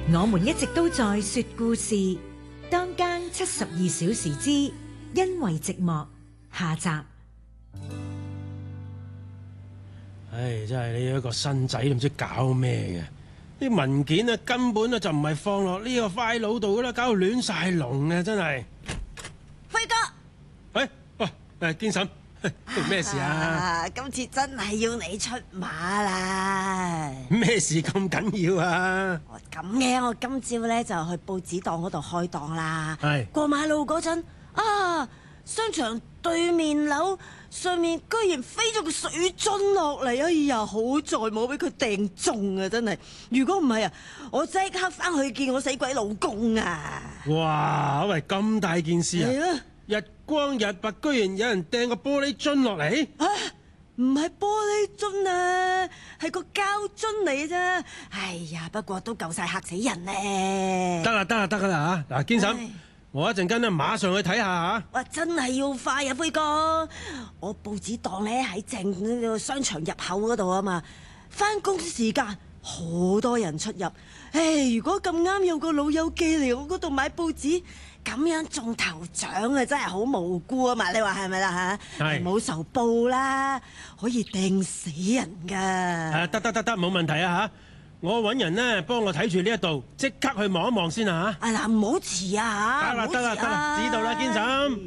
我們一直都在說故事，當間72小時之因為寂寞下集。 唉，真係你一個新仔都唔知搞咩嘅，啲文件啊根本就唔係放落呢個 file 度噶啦，搞到亂晒龍啊！真係。 輝哥， 喂，堅嬸，咩事啊？ 今次真係要你出馬啦！ 咩事咁緊要啊？ 咁嘅，我今朝咧就去報紙檔嗰度開檔啦。 係過馬路嗰陣啊，商場對面樓上面居然飛咗個水樽落嚟，哎呀，好在冇俾佢掟中啊！真係，如果唔係啊，我即刻翻去見我死鬼老公啊！ 哇，喂，咁大件事啊！ 係啊， 日光日白，居然有人掟個玻璃樽落嚟。 唔係玻璃樽啊，係個膠樽嚟嘅啫。哎呀，不過都夠晒嚇死人咧。 得啦吓，嗱，堅嬸，我一陣間咧馬上去睇下吓。 哇，真係要快啊，輝哥！我報紙檔咧喺正呢個商場入口嗰度啊嘛，翻工時間好多人出入。唉，如果咁啱有個老友記嚟我嗰度買報紙，咁樣中頭獎啊，真係好無辜啊嘛！你話係咪啦吓？ 係冇仇報啦，可以掟死人噶。 得，冇問題啊吓。我搵人呢幫我睇住呢一度，即刻去望一望先啊吓。 嗱，唔好遲啊吓！ 得啦，知道啦，堅嬸。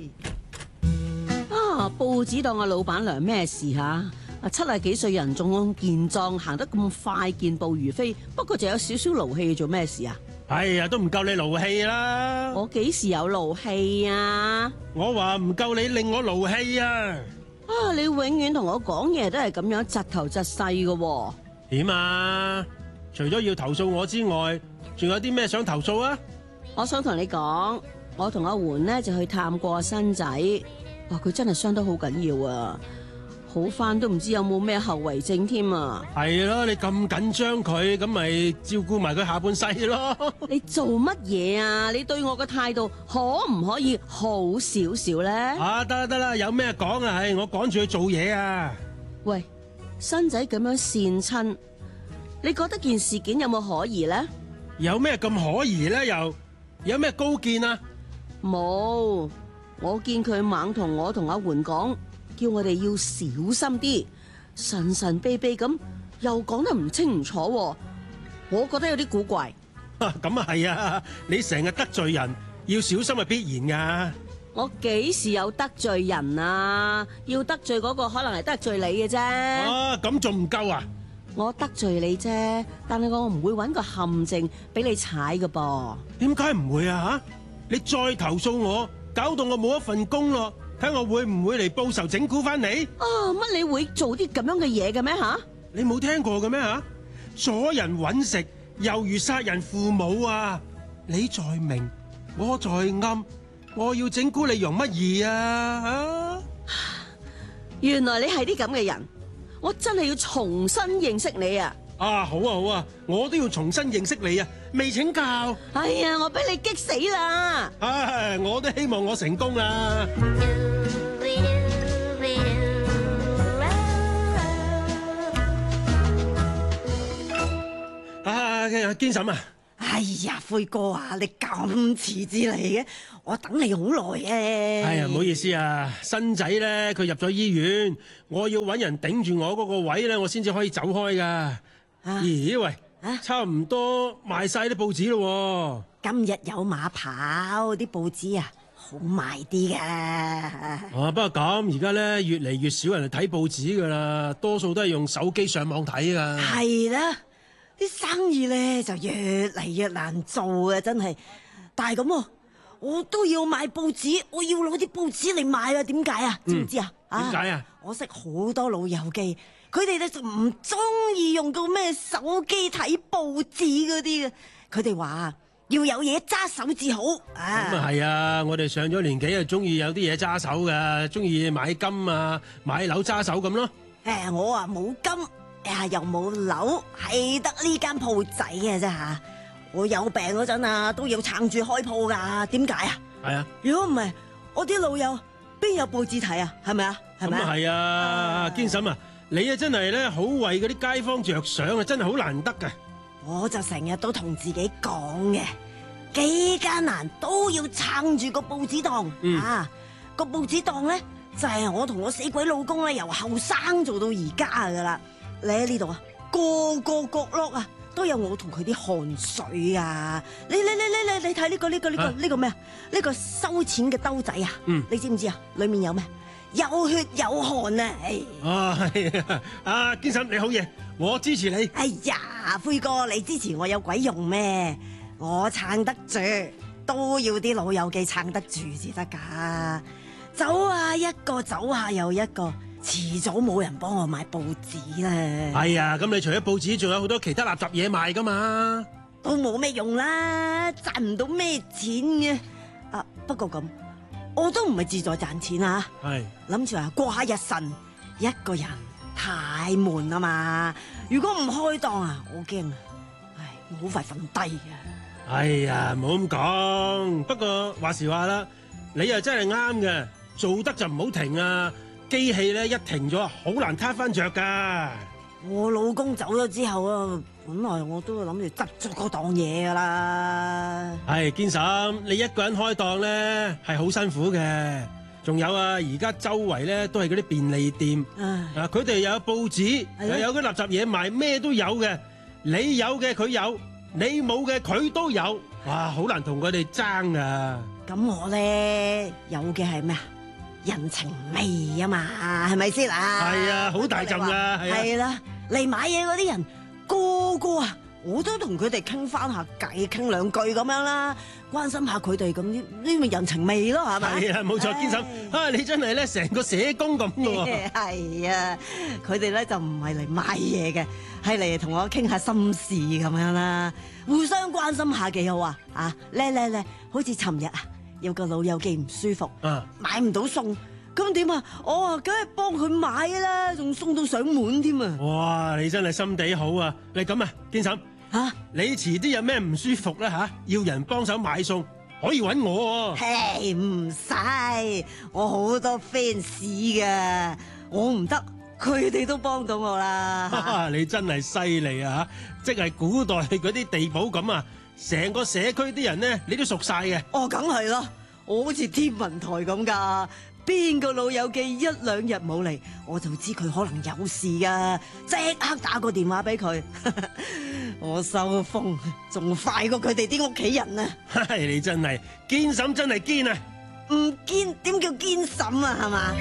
報紙檔嘅老闆娘咩事吓？70幾歲人仲咁健壯，行得咁快，健步如飛。不過就有少少勞氣，做咩事啊？ 哎呀，都唔夠你勞氣啦！ 我幾時有勞氣啊？ 我話唔夠你令我勞氣啊！ 你永遠同我講嘢都係咁樣窒頭窒勢嘅。 點啊？除咗要投訴我之外，仲有啲咩想投訴啊？ 我想同你講，我同阿媛呢就去探過新仔，哇，佢真係傷得好緊要啊！好翻都唔知有冇咩後遺症添啊！ 係咯，你咁緊張佢，咁咪照顧埋佢下半世咯。 你做乜嘢啊？你對我嘅態度可唔可以好少少咧？ 得啦，有咩講啊？係我趕住去做嘢啊！ 喂，新仔咁樣跣親，你覺得件事件有冇可疑咧？ 有咩咁可疑咧？又有咩高見啊？ 冇，我見佢猛同我同阿媛講，叫我哋要小心啲，神神秘秘咁，又講得唔清唔楚，我覺得有啲古怪。 咁啊係啊，你成日得罪人，要小心係必然噶。 我幾時有得罪人啊？要得罪嗰個可能係得罪你嘅啫。 咁仲唔夠啊？ 我得罪你啫，但係我唔會搵個陷阱俾你踩㗎噃。 點解唔會啊？你再投訴我，搞到我冇一份工咯。睇我會唔會嚟報仇整蠱翻你？ 乜你會做啲咁樣嘅嘢嘅咩吓？ 你冇聽過嘅咩吓？阻人搵食，猶如殺人父母啊！你在明，我在暗，我要整蠱你容乜易啊？ 原來你係啲咁嘅人，我真係要重新認識你啊！ 好啊，我都要重新認識你啊！未請教。 哎呀，我俾你激死啦！ 我都希望我成功啦。堅嬸啊！ 哎呀，輝哥啊，你咁遲至嚟嘅，我等你好耐啊！ 哎呀，唔好意思啊，新仔咧佢入咗醫院，我要搵人頂住我嗰個位咧，我先至可以走開噶。咦喂，差唔多賣晒啲報紙咯。 今日有馬跑，啲報紙啊好賣啲噶。 不過咁而家咧越嚟越少人嚟睇報紙噶啦，多數都係用手機上網睇噶。 係啦，啲生意咧就越嚟越難做啊，真係。但係咁，我都要買報紙，我要攞啲報紙嚟賣啊！點解啊？知唔知啊？ 點解啊？ 我識好多老友記，佢哋咧就唔中意用到咩手機睇報紙嗰啲嘅，佢哋話要有嘢揸手至好。咁啊係啊，我哋上咗年紀啊，中意有啲嘢揸手噶，中意買金啊、買樓揸手咁咯。 我啊冇金，又冇樓，係得呢間鋪仔嘅啫吓。我有病嗰陣啊，都要撐住開鋪噶。點解啊？ 係啊， 如果唔係，我啲老友邊有報紙睇啊？係咪啊？係咪啊？ 咁啊係啊，堅嬸啊，你啊真係咧好為嗰啲街坊着想啊，真係好難得噶。 我就成日都同自己講嘅，幾艱難都要撐住個報紙檔。個報紙檔咧就係我同我死鬼老公咧由後生做到而家噶啦。你喺呢度啊，個個角落啊都有我同佢啲汗水啊！你睇呢個咩啊？呢個收錢嘅兜仔啊！你知唔知啊？裏面有咩？有血有汗啊！ 係啊，堅嬸你好嘢，我支持你。 哎呀，輝哥，你支持我有鬼用咩？我撐得住，都要啲老友記撐得住至得噶。走下一個，走下又一個，遲早冇人幫我買報紙啦。 係啊，咁你除咗報紙，仲有好多其他垃圾嘢賣噶嘛？ 都冇咩用啦，賺唔到咩錢嘅。不過咁，我都唔係志在賺錢啊。係諗住啊，過下日神，一個人太悶啊嘛。如果唔開檔啊，我驚啊，我好快瞓低嘅。 哎呀，唔好咁講。不過話時話啦，你又真係啱嘅，做得就唔好停啊。機器咧一停咗，好難撻翻着噶。 我老公走咗之後啊，本來我都諗住執咗嗰檔嘢噶啦。係堅嬸，你一個人開檔咧係好辛苦嘅。仲有啊，而家周圍咧都係嗰啲便利店，佢哋又有報紙，又有啲垃圾嘢賣，咩都有嘅。你有嘅佢有，你冇嘅佢都有。哇，好難同佢哋爭啊！ 咁我咧有嘅係咩啊？人情味啊嘛，係咪先啊？係啊，好大陣噶， 係啦，嚟買嘢嗰啲人個個啊，我都同佢哋傾翻下偈，傾兩句咁樣啦，關心下佢哋咁呢咪人情味咯，係咪？ 係啊，冇錯，堅嬸，你真係咧成個社工咁噶喎。 係啊，佢哋咧就唔係嚟買嘢嘅，係嚟同我傾下心事咁樣啦，互相關心下幾好啊！咧，好似尋日啊。有個老友記唔舒服，買唔到餸，咁點啊？我啊，梗係幫佢買啦，仲送到上門添啊！ 哇，你真係心地好啊！你咁啊，堅嬸，你遲啲有咩唔舒服咧要人幫手買餸，可以搵我。 嘿，唔使，我好多 fans 噶，我唔得，佢哋都幫到我啦。 你真係犀利啊！即係古代嗰啲地保咁啊！成個社區啲人咧，你都熟晒嘅。 梗係啦，我好似天文台咁噶，邊個老友記一兩日冇嚟，我就知佢可能有事噶，即刻打個電話俾佢。我收風仲快過佢哋啲屋企人啊！ 你真係堅嬸，真係堅啊！ 唔堅點叫堅嬸啊？係嘛？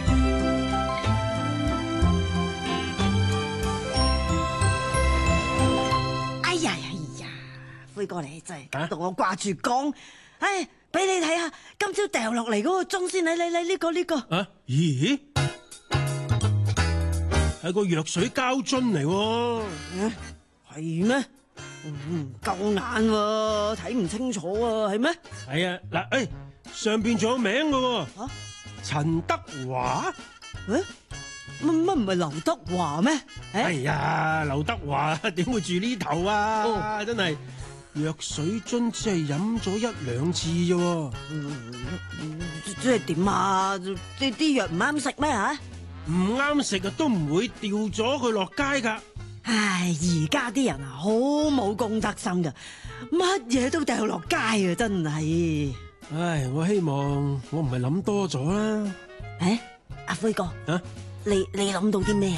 輝哥你真係同我掛住講，俾你睇下今朝掉落嚟嗰個鐘先，你呢個。 咦？係個藥水膠樽嚟喎。 係咩？唔夠眼喎，睇唔清楚啊，係咩？ 係啊，嗱，上邊仲有名㗎喎。陳德華。 乜唔係劉德華咩？ 哎呀，劉德華點會住呢頭啊？真係。藥水樽只係飲咗一兩次啫， 即係點啊？啲藥唔啱食咩吓？ 唔啱食啊，都唔會掉咗佢落街噶。 而家啲人啊，好冇公德心噶，乜嘢都掉落街啊，真係。 我希望我唔係諗多咗啦。 阿輝哥，你諗到啲咩啊？